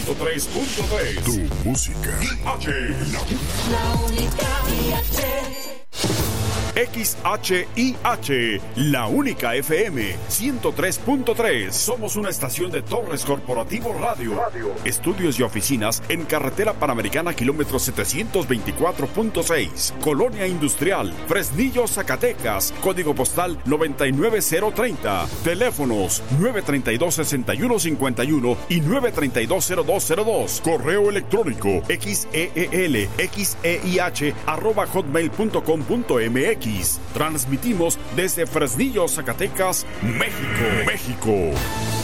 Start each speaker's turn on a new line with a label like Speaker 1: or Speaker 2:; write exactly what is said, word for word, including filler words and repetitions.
Speaker 1: ciento tres punto tres.
Speaker 2: Tu música.
Speaker 1: I H,
Speaker 3: La única I H.
Speaker 1: X H I H, la única F M, ciento tres punto tres. Somos una estación de Torres Corporativo Radio. Radio. Estudios y oficinas en Carretera Panamericana, kilómetro setecientos veinticuatro punto seis. Colonia Industrial, Fresnillo, Zacatecas. Código postal noventa y nueve cero treinta. Teléfonos nueve treinta y dos, sesenta y uno cincuenta y uno y nueve treinta y dos, cero dos cero dos. Correo electrónico xeel, xeih, arroba hotmail punto com punto m x. Transmitimos desde Fresnillo, Zacatecas, México. México.